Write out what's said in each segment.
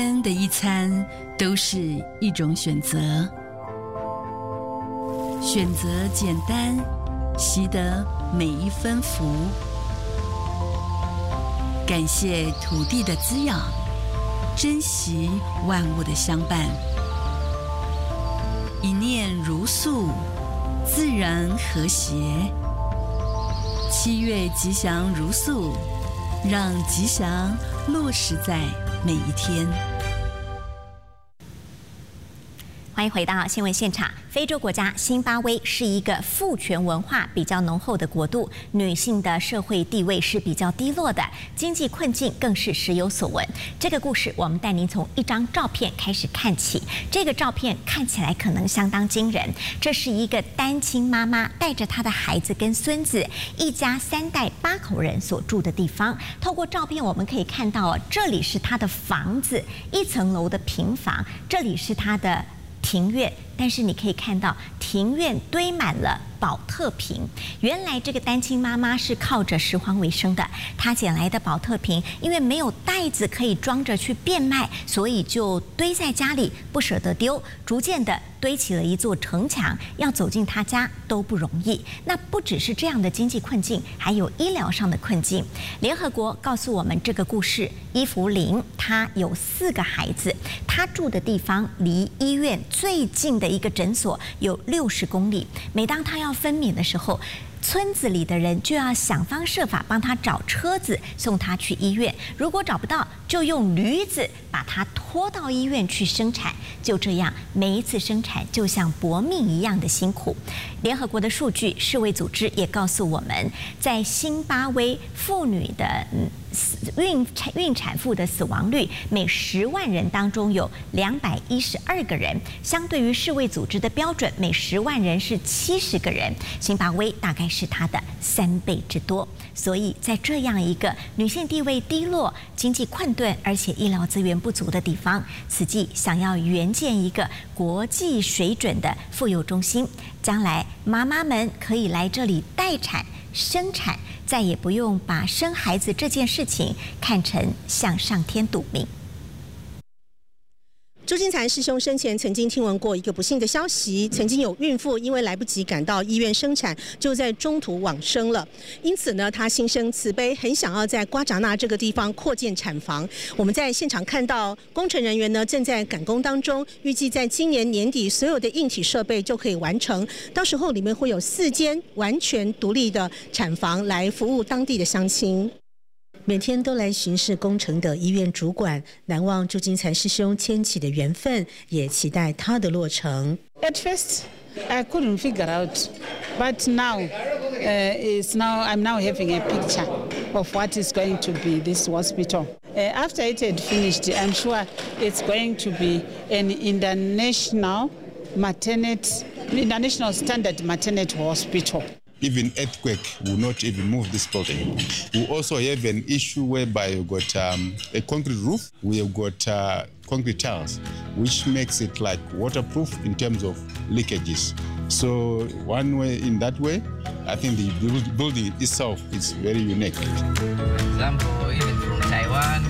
的一餐都是一种选择，选择简单，习得每一分福。感谢土地的滋养，珍惜万物的相伴。一念如素，自然和谐。7月吉祥如素，让吉祥落实在每一天。 欢迎回到新闻现场。非洲国家辛巴威是一个父权文化比较浓厚的国度，女性的社会地位是比较低落的，经济困境更是时有所闻。这个故事我们带您从一张照片开始看起。这个照片看起来可能相当惊人，这是一个单亲妈妈带着她的孩子跟孙子，一家3代8口人所住的地方。透过照片我们可以看到，这里是她的房子，1层楼的平房，这里是她的庭院，但是你可以看到庭院堆满了保特瓶。原来这个单亲妈妈是靠着拾荒为生的，她捡来的保特瓶因为没有袋子可以装着去变卖，所以就堆在家里不舍得丢，逐渐的堆起了一座城墙，要走进她家都不容易。那不只是这样的经济困境，还有医疗上的困境。联合国告诉我们这个故事，伊芙琳她有4个孩子，她住的地方离医院最近的一个诊所有60公里。每当她要分娩的时候，村子里的人就要想方设法帮她找车子送她去医院，如果找不到，就用驴子把她拖到医院去生产。就这样，每一次生产就像搏命一样的辛苦。联合国的数据，世卫组织也告诉我们，在辛巴威妇女的孕产妇的死亡率，每10万人当中有212个人，相对于世卫组织的标准，每10万人是70个人，辛巴威大概是它的3倍之多。所以在这样一个女性地位低落、经济困顿，而且医疗资源不足的地方，慈济想要援建一个国际水准的妇幼中心，将来妈妈们可以来这里待产、生产，再也不用把生孩子这件事情看成向上天赌命。 朱金才师兄生前曾经听闻过一个不幸的消息，曾经有孕妇因为来不及赶到医院生产，就在中途往生了。因此呢，他心生慈悲，很想要在瓜扎纳这个地方扩建产房。我们在现场看到工程人员呢正在赶工当中，预计在今年年底所有的硬体设备就可以完成，到时候里面会有4间完全独立的产房来服务当地的乡亲。每天都来巡视工程的医院主管难忘朱金才师兄牵起的缘分，也期待他的落成。 At first, I couldn't figure out, but now, I'm now having a picture of what is going to be this hospital. After it had finished, I'm sure it's going to be an international standard maternity hospital. Even earthquake will not even move this building. We also have an issue whereby we've got a concrete roof. We have got concrete tiles, which makes it like waterproof in terms of leakages. So in that way, I think the building itself is very unique. For example, even from Taiwan.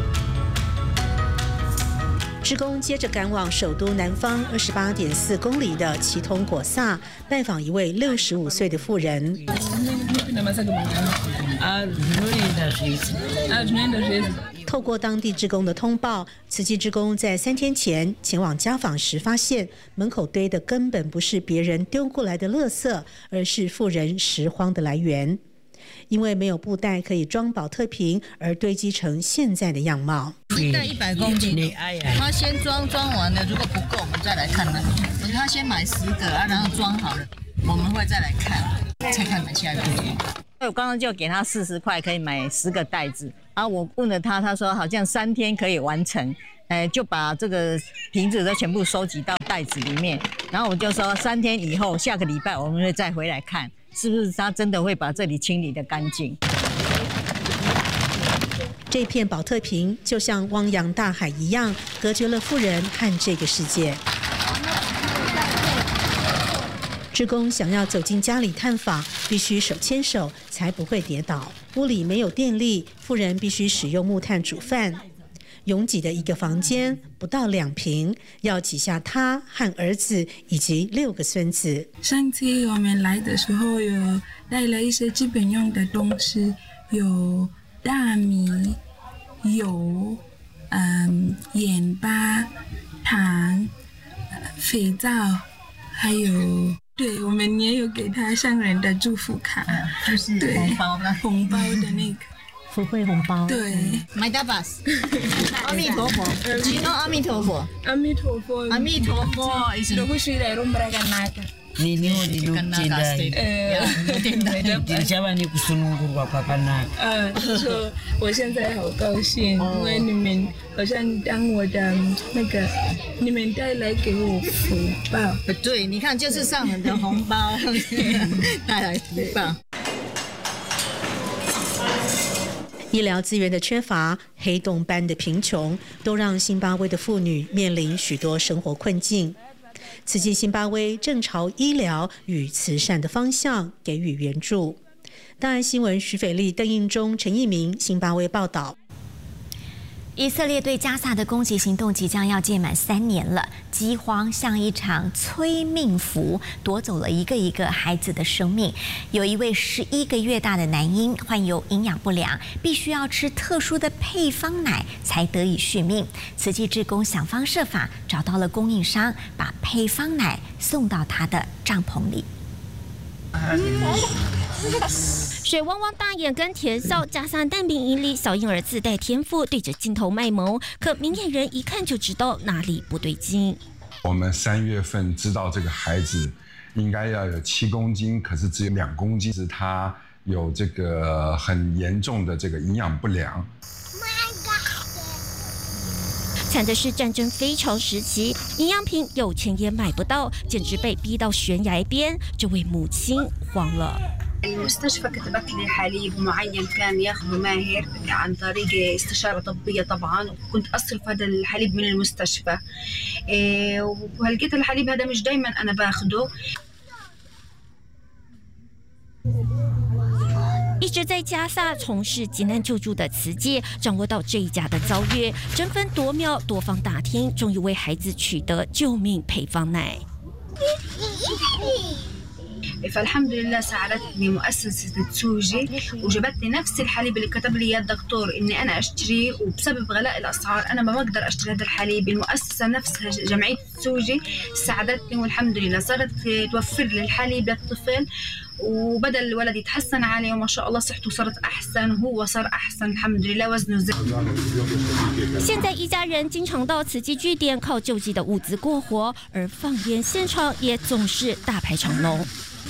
志工接着赶往首都南方28.4公里的奇通果萨，拜访一位65岁的妇人。透过当地志工的通报，慈济志工在3天前前往家访时，发现门口堆的根本不是别人丢过来的垃圾，而是妇人拾荒的来源。因为没有布袋可以装保特瓶，而堆积成现在的样貌。 一袋100公斤，他先装完了，如果不够，我们再来看那个。他先买10个然后装好了，我们会再来看，再看买下一步。 我刚刚就给他40块，可以买10个袋子。然后我问了他，他说好像3天可以完成。就把这个瓶子都全部收集到袋子里面。然后我就说3天以后，下个礼拜我们会再回来看。是不是他真的会把这里清理得干净？ 这片保特瓶就像汪洋大海一样，隔绝了妇人和这个世界。志工想要走进家里探访，必须手牵手才不会跌倒。屋里没有电力，妇人必须使用木炭煮饭。 拥挤的一个房间不到2坪，要挤下他和儿子以及6个孙子。 上次我们来的时候有带了一些基本用的东西，有大米、油、盐巴、糖、肥皂，还有对我们也有给他上人的祝福卡， 就是红包的那个。 福慧红包， 对， 买大巴斯，阿弥陀佛，只能阿弥陀佛， 阿弥陀佛， 阿弥陀佛，意思。 Nini dinukida dirishawa ni kusunungurwa papana。 说我现在好高兴，因为你们好像当我的那个，你们带来给我福报。 对，你看就是上人的红包带来福报。 医疗资源的缺乏、黑洞般的贫穷，都让辛巴威的妇女面临许多生活困境。此际，辛巴威正朝医疗与慈善的方向给予援助。大安新闻徐斐丽、邓应忠、陈义明，辛巴威报道。 以色列对加萨的攻击行动即将要届满3年了，饥荒像一场催命符，夺走了一个一个孩子的生命。有一位11个月大的男婴患有营养不良，必须要吃特殊的配方奶才得以续命。慈济志工想方设法找到了供应商，把配方奶送到他的帐篷里。 水汪汪大眼跟甜笑，加上蛋饼营里小婴儿自带天赋，对着镜头卖萌，可明眼人一看就知道哪里不对劲。 我们3月份知道这个孩子应该要有7公斤，可是只有2公斤，是他有这个很严重的这个营养不良。 惨的是战争非常时期，营养品有钱也买不到，简直被逼到悬崖边。这位母亲慌了。 المستشفى كتبت لي حليب معين كان ياخذه ماهر عن طريق استشارة طبية طبعا، وكنت أصرف هذا الحليب من المستشفى، وهلقيت الحليب هذا مش دايما أنا باخده。 一直在加萨从事急难救助的慈济，掌握到这一家的遭遇，争分夺秒，多方打听，终于为孩子取得救命配方奶。 فالحمد لله ساعدتني مؤسسة تسوجي وجبت لي نفس الحليب اللي كتب لي اياه الدكتور اني انا اشتريه، وبسبب غلاء الاسعار انا ما بقدر اشتري هذا الحليب. المؤسسة نفسها جمعية تسوجي ساعدتني والحمد لله صارت توفر لي الحليب للطفل، وبدأ الولد يتحسن عليه وما شاء الله صحته صارت أحسن وهو صار أحسن الحمد لله وزنه زاد。 现在一家人经常到慈济据点靠救济的物资过活，而放烟现场也总是大排长龙。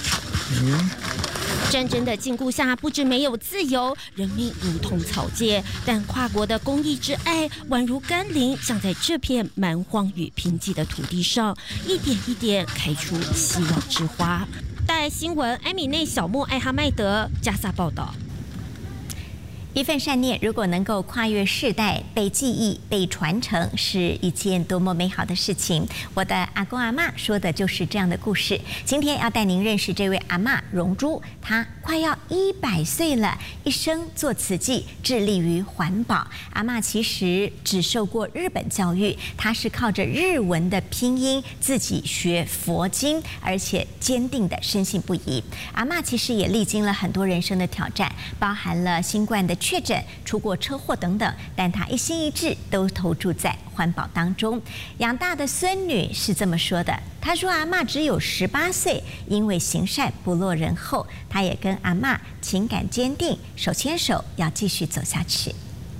战争的禁锢下，不止没有自由，人命如同草芥，但跨国的公益之爱宛如甘霖，像在这片蛮荒与贫瘠的土地上，一点一点开出希望之花。大爱新闻，埃米内、小莫、艾哈迈德，加萨报道。 一份善念，如果能够跨越世代，被记忆、被传承，是一件多么美好的事情。我的阿公阿嬷说的就是这样的故事。今天要带您认识这位阿嬷荣珠，她快要100岁了，一生做慈济，致力于环保。阿嬷其实只受过日本教育，她是靠着日文的拼音自己学佛经，而且坚定的深信不疑。阿嬷其实也历经了很多人生的挑战，包含了新冠的确诊、出过车祸等等，但他一心一志都投注在环保当中。养大的孙女是这么说的，她说阿嬷只有18岁，因为行善不落人后，她也跟阿嬷情感坚定，手牵手要继续走下去。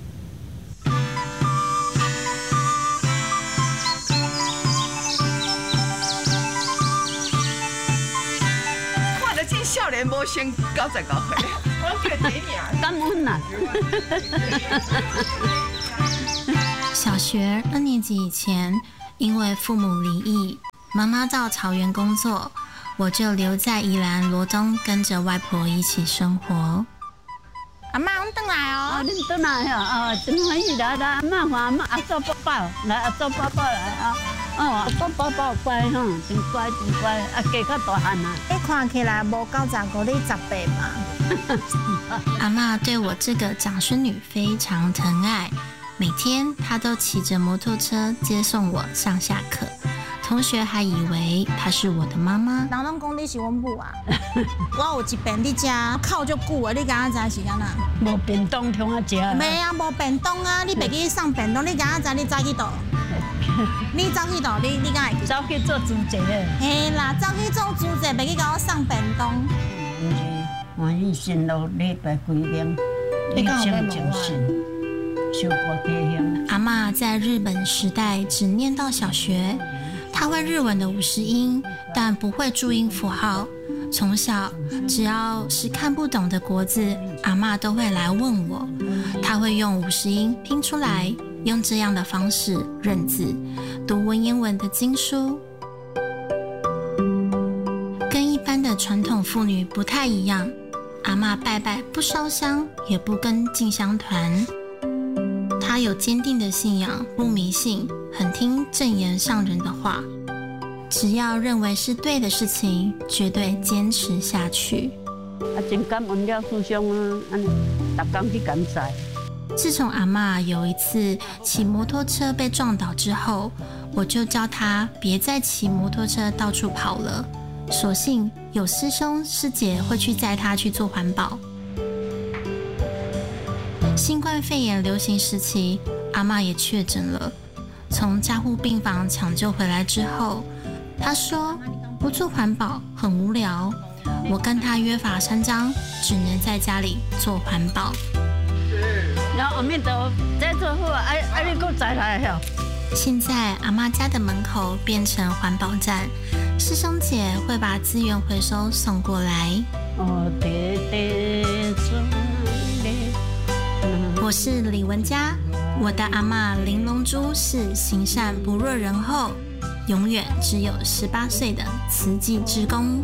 看得见少年无先99岁。 感恩呐！小学2年级以前，因为父母离异，妈妈到草原工作，我就留在宜兰罗东，跟着外婆一起生活。 阿嬷，我回来哦！ 你回来哦！真欢喜来阿嬷，阿嬷阿祖宝宝来，阿祖宝宝来啊！阿祖宝宝乖哈，真乖真乖，加较大汉啊！ 你看起来无95，你18嘛？ 阿嬷对我这个长孙女非常疼爱， 每天他都骑着摩托车接送我上下课，同学还以为她是我的妈妈。 人拢讲你是阮母啊，我有一遍你家靠足久啊，你敢知是安那？ 无便当通啊食。 没啊，无便当啊，你袂去送便当，你敢知你走去倒？你走去倒，你敢会？ 走去做主席咧。 嘿啦，走去做主席，袂去甲我送便当。 毋是，欢喜心乐礼拜规念，一生就信，修佛地乡。 阿嬷在日本时代只念到小学，她会日文的50音，但不会注音符号。从小只要是看不懂的国字，阿嬷都会来问我，她会用50音拼出来，用这样的方式认字，读文言文的经书。跟一般的传统妇女不太一样，阿嬷拜拜不烧香，也不跟进香团。她有坚定的信仰，不迷信，很听正言上人的话。只要认为是对的事情，绝对坚持下去。 真感恩了师兄啊，安尼逐工去感谢。 自从阿嬷有一次骑摩托车被撞倒之后，我就叫她别再骑摩托车到处跑了。所幸有师兄师姐会去载她去做环保。新冠肺炎流行时期，阿嬷也确诊了。从加护病房抢救回来之后，她说不做环保很无聊。我跟她约法三章，只能在家里做环保。 然后阿弥陀佛，再做好啊！你搁再来哟。 现在阿嬷家的门口变成环保站，师兄姐会把资源回收送过来。我是李文佳，我的阿嬷林龙珠是行善不若人后，永远只有18岁的慈济志工。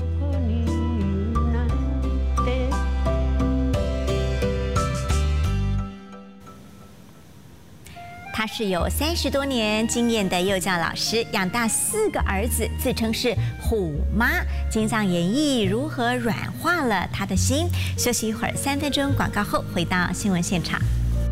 她是有30多年经验的幼教老师，养大4个儿子，自称是虎妈。经常演绎如何软化了她的心。休息一会儿，3分钟广告后回到新闻现场。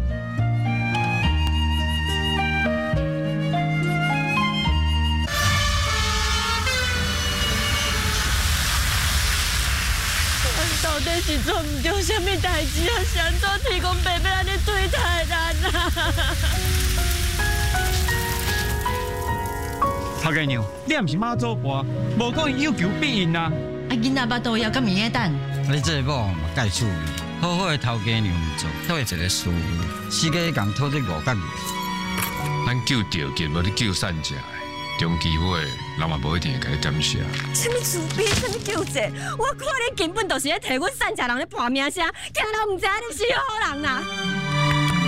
到底是做唔对什么代志啊？谁做天公伯伯安尼对待咱啊？ 头家娘，你也毋是妈祖婆，无讲有求必应啊！ 啊，囡仔巴肚枵，敢明仔等？ 你这个某嘛介趣味，好好的头家娘唔做，倒会一个师傅，四个共讨这5角月。 咱救条件，无你救善者的，中机会人嘛无一定会甲你感谢。 什么慈悲，什么救济？我看你根本就是咧摕阮善者人咧搏命声，惊人唔知你是好人啦！